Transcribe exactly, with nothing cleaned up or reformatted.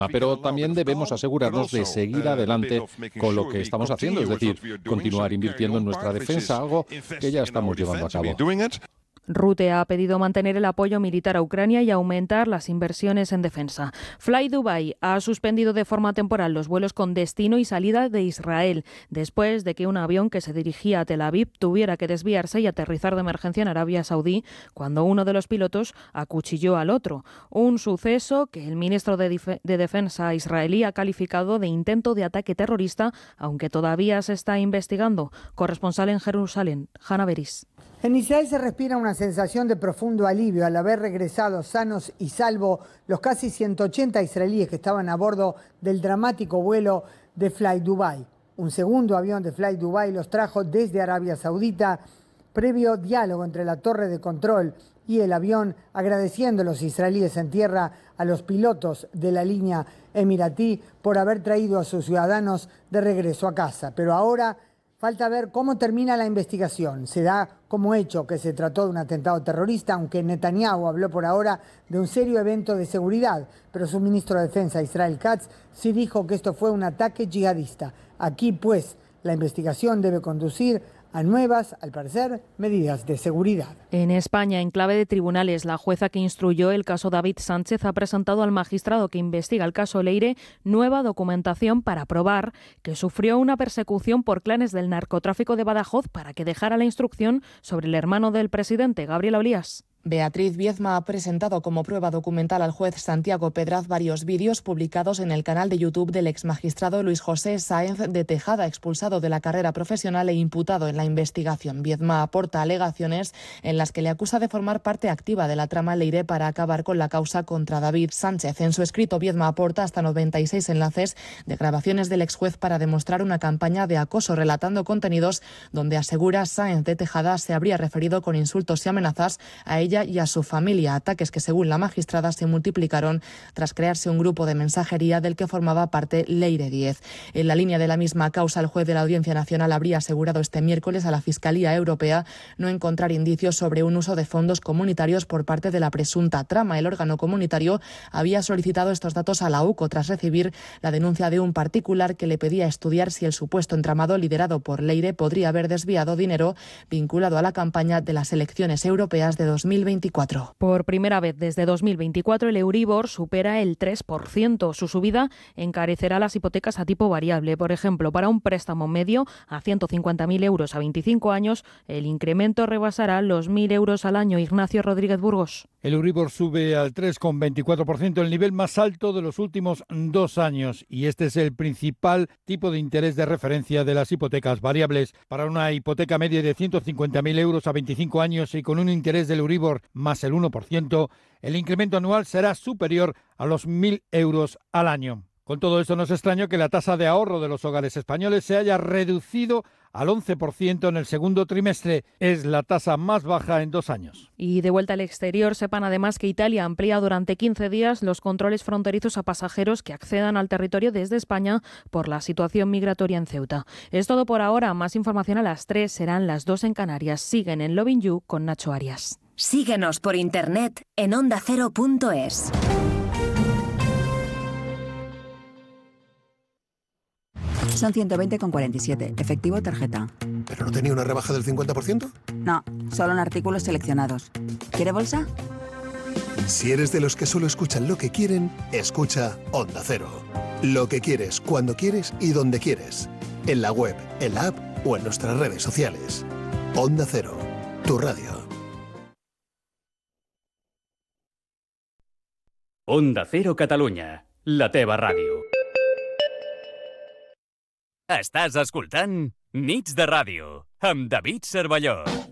Pero también debemos asegurarnos de seguir adelante con lo que estamos haciendo, es decir, continuar invirtiendo en nuestra defensa, algo que ya estamos llevando a cabo. Rutte ha pedido mantener el apoyo militar a Ucrania y aumentar las inversiones en defensa. Fly Dubai ha suspendido de forma temporal los vuelos con destino y salida de Israel, después de que un avión que se dirigía a Tel Aviv tuviera que desviarse y aterrizar de emergencia en Arabia Saudí cuando uno de los pilotos acuchilló al otro. Un suceso que el ministro de, Dif- de Defensa israelí ha calificado de intento de ataque terrorista, aunque todavía se está investigando. Corresponsal en Jerusalén, Hanna Beris. En Israel se respira una sensación de profundo alivio al haber regresado sanos y salvo los casi ciento ochenta israelíes que estaban a bordo del dramático vuelo de Fly Dubai. Un segundo avión de Fly Dubai los trajo desde Arabia Saudita, previo diálogo entre la torre de control y el avión, agradeciendo a los israelíes en tierra a los pilotos de la línea emiratí por haber traído a sus ciudadanos de regreso a casa. Pero ahora falta ver cómo termina la investigación. Se da como hecho que se trató de un atentado terrorista, aunque Netanyahu habló por ahora de un serio evento de seguridad, pero su ministro de Defensa, Israel Katz, sí dijo que esto fue un ataque yihadista. Aquí, pues, la investigación debe conducir a nuevas, al parecer, medidas de seguridad. En España, en clave de tribunales, la jueza que instruyó el caso David Sánchez ha presentado al magistrado que investiga el caso Leire nueva documentación para probar que sufrió una persecución por clanes del narcotráfico de Badajoz para que dejara la instrucción sobre el hermano del presidente, Gabriel Olías. Beatriz Viezma ha presentado como prueba documental al juez Santiago Pedraz varios vídeos publicados en el canal de YouTube del exmagistrado Luis José Sáenz de Tejada, expulsado de la carrera profesional e imputado en la investigación. Viezma aporta alegaciones en las que le acusa de formar parte activa de la trama Leire para acabar con la causa contra David Sánchez. En su escrito, Viezma aporta hasta noventa y seis enlaces de grabaciones del exjuez para demostrar una campaña de acoso, relatando contenidos donde asegura Sáenz de Tejada se habría referido con insultos y amenazas a ella y a su familia, ataques que según la magistrada se multiplicaron tras crearse un grupo de mensajería del que formaba parte Leire diez. En la línea de la misma causa, el juez de la Audiencia Nacional habría asegurado este miércoles a la Fiscalía Europea no encontrar indicios sobre un uso de fondos comunitarios por parte de la presunta trama. El órgano comunitario había solicitado estos datos a la U C O tras recibir la denuncia de un particular que le pedía estudiar si el supuesto entramado liderado por Leire podría haber desviado dinero vinculado a la campaña de las elecciones europeas de dos mil veinticuatro. Por primera vez desde dos mil veinticuatro el Euribor supera el tres por ciento. Su subida encarecerá las hipotecas a tipo variable. Por ejemplo, para un préstamo medio a ciento cincuenta mil euros a veinticinco años, el incremento rebasará los mil euros al año. Ignacio Rodríguez Burgos. El Euribor sube al tres coma veinticuatro por ciento, el nivel más alto de los últimos dos años. Y este es el principal tipo de interés de referencia de las hipotecas variables. Para una hipoteca media de ciento cincuenta mil euros a veinticinco años y con un interés del Euribor más el uno por ciento, el incremento anual será superior a los mil euros al año. Con todo esto no es extraño que la tasa de ahorro de los hogares españoles se haya reducido al once por ciento en el segundo trimestre. Es la tasa más baja en dos años. Y de vuelta al exterior, sepan además que Italia amplía durante quince días los controles fronterizos a pasajeros que accedan al territorio desde España por la situación migratoria en Ceuta. Es todo por ahora. Más información a las tres, serán las dos en Canarias. Siguen en Loving You con Nacho Arias. Síguenos por internet en onda cero punto es. Son ciento veinte con cuarenta y siete. Efectivo o tarjeta. ¿Pero no tenía una rebaja del cincuenta por ciento? No, solo en artículos seleccionados. ¿Quiere bolsa? Si eres de los que solo escuchan lo que quieren, escucha Onda Cero. Lo que quieres, cuando quieres y donde quieres. En la web, en la app o en nuestras redes sociales. Onda Cero, tu radio. Onda Cero Catalunya, la teva ràdio. Estàs escoltant Nits de Ràdio, amb David Cervelló.